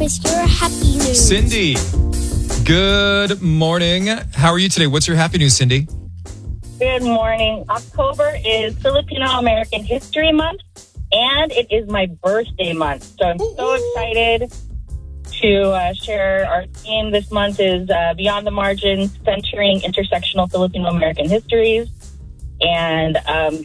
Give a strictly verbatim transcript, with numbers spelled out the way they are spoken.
Mister Happy News. Cindy, good morning. How are you today? What's your happy news, Cindy? Good morning. October is Filipino American History Month, and it is my birthday month. So I'm so excited to uh, share our theme this month is uh, Beyond the Margins, centering intersectional Filipino American histories. And um,